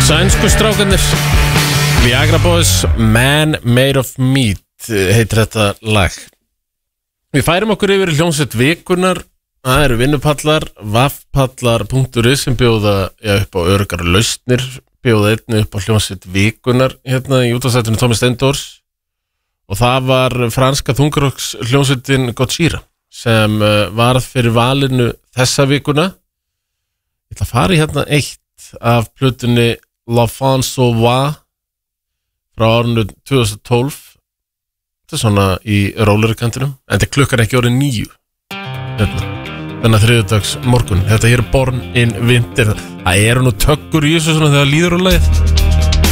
Sænsku strákarnir Viagra Boys, Man Made of Meat heitir þetta lag. Við færum okkur yfir hljómsveit vikunar. Það eru vinnupallar, vaffpallar.is sem bjóða upp á öruggar lausnir, bjóða einnig upp á hljómsveit vikunar hérna í útvarpsþættinum Tommy Steindors, og það var franska þungarokks hljómsveitin Gojira sem varð fyrir valinu þessa vikuna. Ég ætla að fara í hérna eitt af plötunni La Fin Sauvage frá árinu 2012. Þetta er svona í róleri kantinum, en þetta klukkan ekki orðið 9 þennan þriðjudags morgun. Þetta hér er Born in Winter. Það eru nú tökkur í þessu svona þegar líður á lagið.